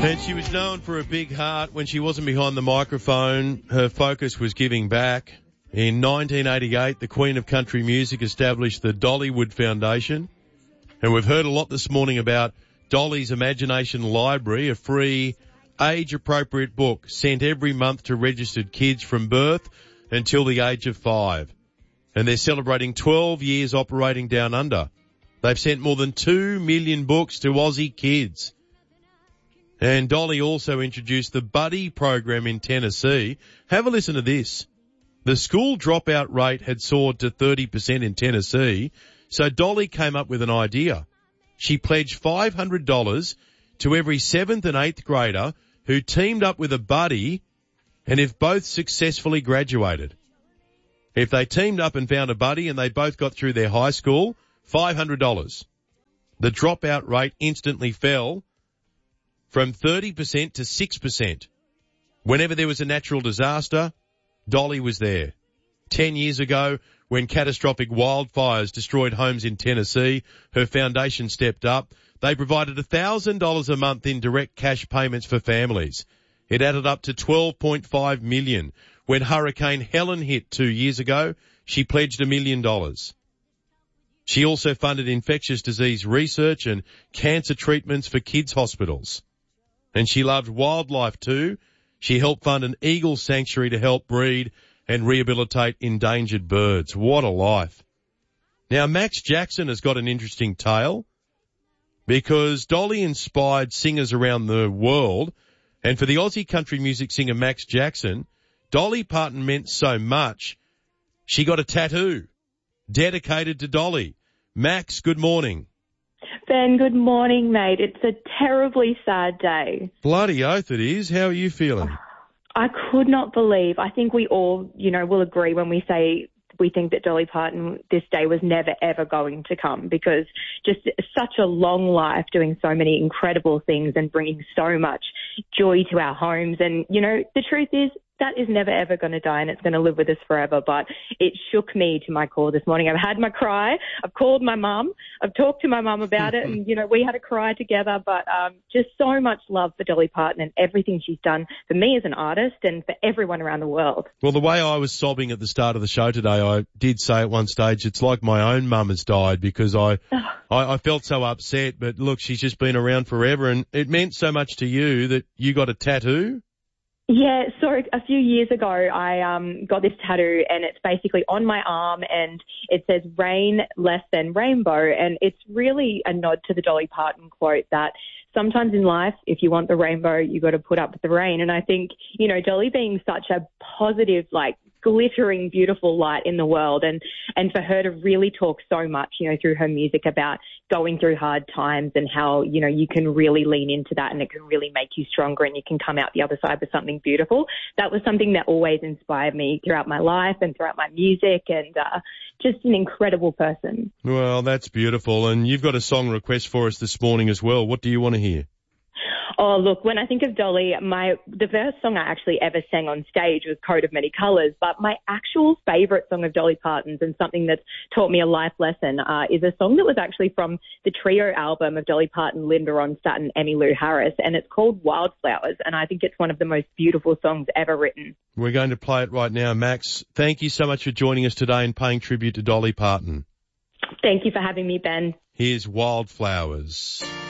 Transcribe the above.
And she was known for a big heart. When she wasn't behind the microphone, her focus was giving back. In 1988, the Queen of Country Music established the Dollywood Foundation. And we've heard a lot this morning about Dolly's Imagination Library, a free age-appropriate book sent every month to registered kids from birth until the age of 5. And they're celebrating 12 years operating down under. They've sent more than 2 million books to Aussie kids. And Dolly also introduced the Buddy program in Tennessee. Have a listen to this. The school dropout rate had soared to 30% in Tennessee, so Dolly came up with an idea. She pledged $500 to every 7th and 8th grader who teamed up with a buddy and if both successfully graduated. If they teamed up and found a buddy and they both got through their high school, $500. The dropout rate instantly fell from 30% to 6%. Whenever there was a natural disaster, Dolly was there. 10 years ago, when catastrophic wildfires destroyed homes in Tennessee, her foundation stepped up. They provided $1,000 a month in direct cash payments for families. It added up to $12.5 million. When Hurricane Helen hit 2 years ago, she pledged $1 million. She also funded infectious disease research and cancer treatments for kids' hospitals. And she loved wildlife too. She helped fund an eagle sanctuary to help breed and rehabilitate endangered birds. What a life. Now, Max Jackson has got an interesting tale because Dolly inspired singers around the world. And for the Aussie country music singer Max Jackson, Dolly Parton meant so much, she got a tattoo dedicated to Dolly. Max, good morning. Ben, good morning, mate. It's a terribly sad day. Bloody oath it is. How are you feeling? I could not believe. I think we all, will agree when we say we think that Dolly Parton, this day was never, ever going to come because just such a long life doing so many incredible things and bringing so much joy to our homes. And, the truth is, that is never, ever going to die and it's going to live with us forever. But it shook me to my core this morning. I've had my cry. I've called my mum. I've talked to my mum about it and, we had a cry together. But just so much love for Dolly Parton and everything she's done for me as an artist and for everyone around the world. Well, the way I was sobbing at the start of the show today, I did say at one stage, it's like my own mum has died because I felt so upset. But look, she's just been around forever and it meant so much to you that you got a tattoo. Yeah, so a few years ago, I got this tattoo and it's basically on my arm and it says rain less than rainbow. And it's really a nod to the Dolly Parton quote that sometimes in life, if you want the rainbow, you got to put up with the rain. And I think, Dolly being such a positive, glittering, beautiful light in the world and for her to really talk so much, through her music about going through hard times and how, you can really lean into that and it can really make you stronger and you can come out the other side with something beautiful. That was something that always inspired me throughout my life and throughout my music and just an incredible person. Well, that's beautiful. And you've got a song request for us this morning as well. What do you want to hear? Oh, look, when I think of Dolly, the first song I actually ever sang on stage was Coat of Many Colours, but my actual favourite song of Dolly Parton's and something that's taught me a life lesson is a song that was actually from the trio album of Dolly Parton, Linda Ronstadt and Emmylou Harris, and it's called Wildflowers, and I think it's one of the most beautiful songs ever written. We're going to play it right now. Max, thank you so much for joining us today and paying tribute to Dolly Parton. Thank you for having me, Ben. Here's Wildflowers.